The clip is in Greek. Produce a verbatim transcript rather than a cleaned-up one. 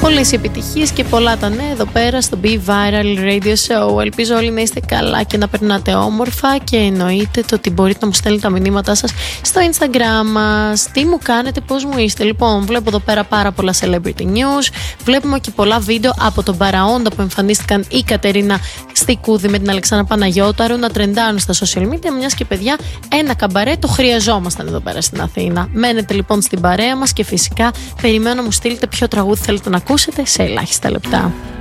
Πολλές επιτυχίες και πολλά τα νέα εδώ πέρα στο Be Viral Radio Show. Ελπίζω όλοι να είστε καλά και να περνάτε όμορφα, και εννοείται το ότι μπορείτε να μου στέλνετε τα μηνύματά σας στο Instagram μας. Τι μου κάνετε, πώς μου είστε? Λοιπόν, βλέπω εδώ πέρα πάρα πολλά celebrity news. Βλέπουμε και πολλά βίντεο από τον Παραόντα που εμφανίστηκαν η Κατερίνα Στικούδη με την Αλεξάνδρα Παναγιώταρου να τρεντάρουν στα social media. Μιας και παιδιά, ένα καμπαρέ το χρειαζόμασταν εδώ πέρα στην Αθήνα. Μένετε λοιπόν στην παρέα μας και φυσικά περιμένω να μου στείλετε ποιο τραγούδι θέλετε να ακούσετε σε ελάχιστα λεπτά.